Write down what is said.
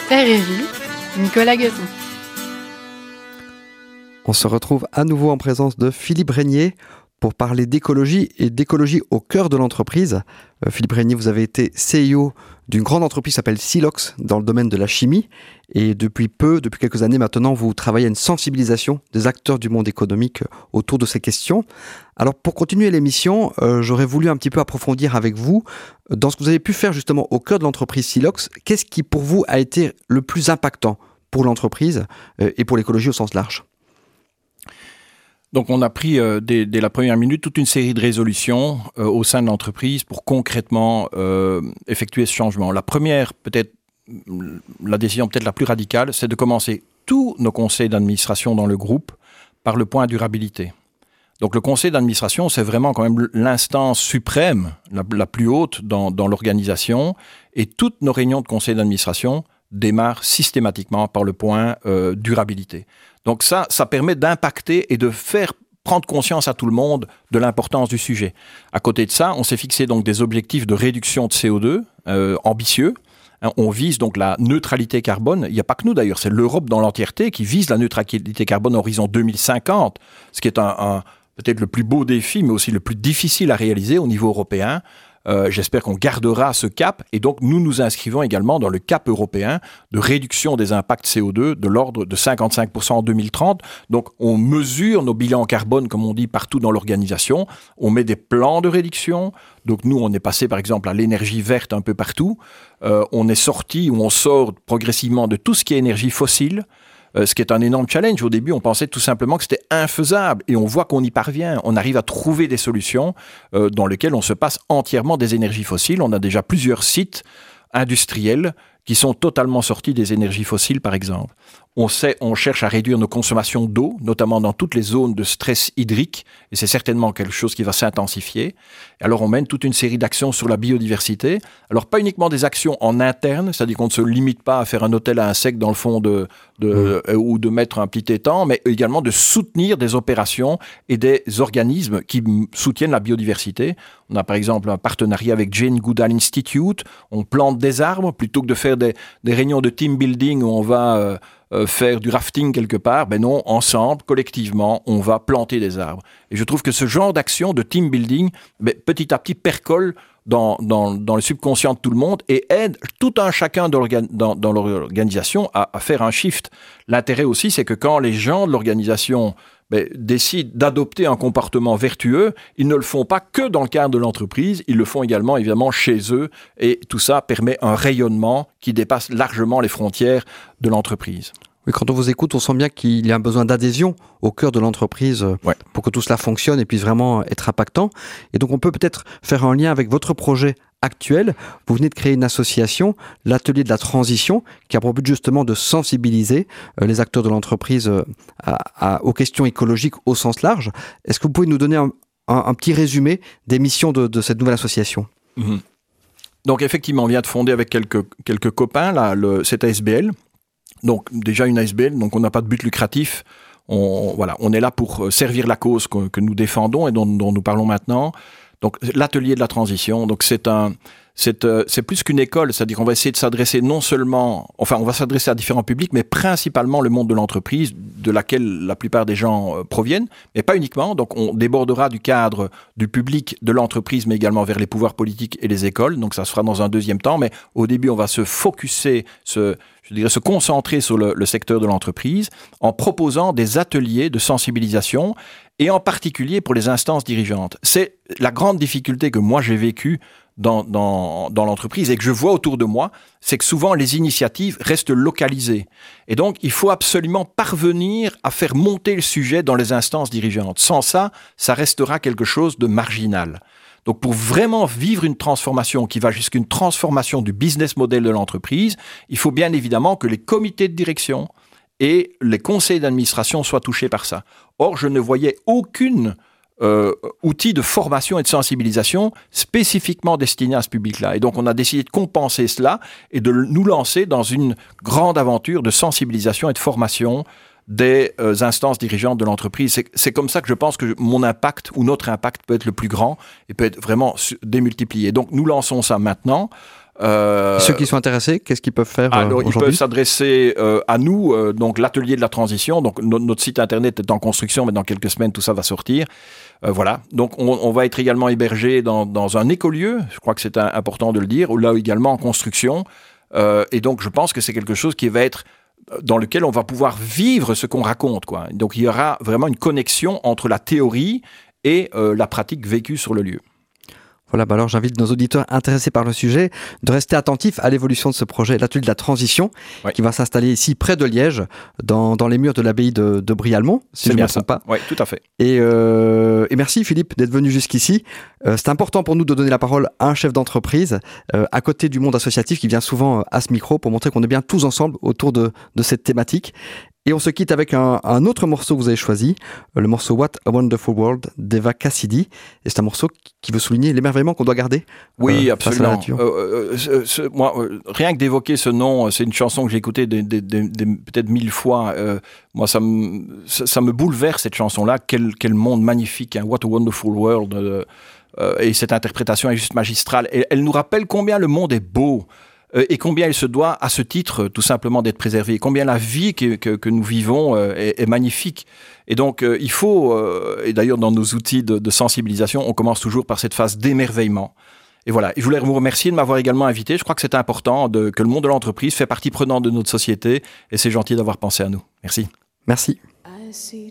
RRI, Nicolas Gazon. On se retrouve à nouveau en présence de Philippe Régnier pour parler d'écologie et d'écologie au cœur de l'entreprise. Philippe Régnier, vous avez été CEO d'une grande entreprise qui s'appelle Silox dans le domaine de la chimie. Et depuis quelques années maintenant, vous travaillez à une sensibilisation des acteurs du monde économique autour de ces questions. Alors pour continuer l'émission, j'aurais voulu un petit peu approfondir avec vous dans ce que vous avez pu faire justement au cœur de l'entreprise Silox. Qu'est-ce qui pour vous a été le plus impactant pour l'entreprise et pour l'écologie au sens large ? Donc on a pris dès la première minute toute une série de résolutions au sein de l'entreprise pour concrètement effectuer ce changement. La première, peut-être la décision peut-être la plus radicale, c'est de commencer tous nos conseils d'administration dans le groupe par le point durabilité. Donc le conseil d'administration, c'est vraiment quand même l'instance suprême, la plus haute dans l'organisation, et toutes nos réunions de conseil d'administration démarrent systématiquement par le point durabilité. Donc ça permet d'impacter et de faire prendre conscience à tout le monde de l'importance du sujet. À côté de ça, on s'est fixé donc des objectifs de réduction de CO2 ambitieux. On vise donc la neutralité carbone. Il n'y a pas que nous d'ailleurs, c'est l'Europe dans l'entièreté qui vise la neutralité carbone à horizon 2050, ce qui est peut-être le plus beau défi, mais aussi le plus difficile à réaliser au niveau européen. J'espère qu'on gardera ce cap et donc nous nous inscrivons également dans le cap européen de réduction des impacts CO2 de l'ordre de 55% en 2030. Donc on mesure nos bilans carbone, comme on dit, partout dans l'organisation. On met des plans de réduction. Donc nous, on est passé par exemple à l'énergie verte un peu partout. On est sorti ou on sort progressivement de tout ce qui est énergie fossile. Ce qui est un énorme challenge. Au début, on pensait tout simplement que c'était infaisable et on voit qu'on y parvient. On arrive à trouver des solutions dans lesquelles on se passe entièrement des énergies fossiles. On a déjà plusieurs sites industriels qui sont totalement sortis des énergies fossiles, par exemple. On cherche à réduire nos consommations d'eau, notamment dans toutes les zones de stress hydrique, et c'est certainement quelque chose qui va s'intensifier. Et alors, on mène toute une série d'actions sur la biodiversité. Alors, pas uniquement des actions en interne, c'est-à-dire qu'on ne se limite pas à faire un hôtel à insectes dans le fond ou de mettre un petit étang, mais également de soutenir des opérations et des organismes qui soutiennent la biodiversité. On a par exemple un partenariat avec Jane Goodall Institute. On plante des arbres plutôt que de faire des réunions de team building où on va faire du rafting quelque part. Ben non, ensemble, collectivement, on va planter des arbres. Et je trouve que ce genre d'action de team building, petit à petit, percole dans le subconscient de tout le monde et aide tout un chacun dans l'organisation à faire un shift. L'intérêt aussi, c'est que quand les gens de l'organisation décident d'adopter un comportement vertueux, ils ne le font pas que dans le cadre de l'entreprise, ils le font également évidemment chez eux et tout ça permet un rayonnement qui dépasse largement les frontières de l'entreprise. Oui, quand on vous écoute, on sent bien qu'il y a un besoin d'adhésion au cœur de l'entreprise pour que tout cela fonctionne et puisse vraiment être impactant. Et donc on peut peut-être faire un lien avec votre projet actuel. Vous venez de créer une association, l'Atelier de la Transition, qui a pour but justement de sensibiliser les acteurs de l'entreprise aux questions écologiques au sens large. Est-ce que vous pouvez nous donner un petit résumé des missions de cette nouvelle association ? Donc effectivement, on vient de fonder avec quelques copains là, cette ASBL. Donc déjà une ASBL, donc on n'a pas de but lucratif. On est là pour servir la cause que nous défendons et dont nous parlons maintenant. Donc l'atelier de la transition, donc c'est plus qu'une école, c'est-à-dire qu'on va essayer de s'adresser on va s'adresser à différents publics, mais principalement le monde de l'entreprise, de laquelle la plupart des gens proviennent, mais pas uniquement. Donc on débordera du cadre du public de l'entreprise, mais également vers les pouvoirs politiques et les écoles. Donc ça se fera dans un deuxième temps, mais au début on va se focuser, se concentrer sur le secteur de l'entreprise en proposant des ateliers de sensibilisation et en particulier pour les instances dirigeantes. C'est la grande difficulté que moi j'ai vécue dans l'entreprise et que je vois autour de moi, c'est que souvent les initiatives restent localisées. Et donc, il faut absolument parvenir à faire monter le sujet dans les instances dirigeantes. Sans ça, ça restera quelque chose de marginal. Donc, pour vraiment vivre une transformation qui va jusqu'à une transformation du business model de l'entreprise, il faut bien évidemment que les comités de direction et les conseils d'administration soient touchés par ça. Or, je ne voyais aucune outil de formation et de sensibilisation spécifiquement destiné à ce public-là. Et donc, on a décidé de compenser cela et de nous lancer dans une grande aventure de sensibilisation et de formation des instances dirigeantes de l'entreprise. C'est comme ça que je pense que mon impact ou notre impact peut être le plus grand et peut être vraiment démultiplié. Donc, nous lançons ça maintenant. Ceux qui sont intéressés, qu'est-ce qu'ils peuvent faire alors, aujourd'hui ? Ils peuvent s'adresser à nous, donc l'atelier de la transition. Donc notre site internet est en construction, mais dans quelques semaines tout ça va sortir. Voilà. Donc on va être également hébergé dans un écolieu. Je crois que c'est important de le dire. Là également en construction. Et donc je pense que c'est quelque chose qui va être dans lequel on va pouvoir vivre ce qu'on raconte, quoi. Donc il y aura vraiment une connexion entre la théorie et la pratique vécue sur le lieu. Voilà, alors j'invite nos auditeurs intéressés par le sujet de rester attentifs à l'évolution de ce projet, l'atelier de la transition, qui va s'installer ici près de Liège, dans les murs de l'abbaye de Brialmont, si je ne me trompe pas. Oui, tout à fait. Et merci Philippe d'être venu jusqu'ici. C'est important pour nous de donner la parole à un chef d'entreprise, à côté du monde associatif qui vient souvent à ce micro pour montrer qu'on est bien tous ensemble autour de cette thématique. Et on se quitte avec un autre morceau que vous avez choisi, le morceau What a Wonderful World d'Eva Cassidy. Et c'est un morceau qui veut souligner l'émerveillement qu'on doit garder oui, absolument. Face à la nature. Moi, rien que d'évoquer ce nom, c'est une chanson que j'ai écoutée peut-être 1000 fois. Moi, ça me bouleverse cette chanson-là. Quel monde magnifique, hein. What a Wonderful World. Et cette interprétation est juste magistrale. Elle nous rappelle combien le monde est beau. Et combien il se doit, à ce titre, tout simplement d'être préservé. Combien la vie que nous vivons est magnifique. Et donc, il faut, et d'ailleurs dans nos outils de sensibilisation, on commence toujours par cette phase d'émerveillement. Et voilà, je voulais vous remercier de m'avoir également invité. Je crois que c'est important que le monde de l'entreprise fait partie prenante de notre société. Et c'est gentil d'avoir pensé à nous. Merci. Merci.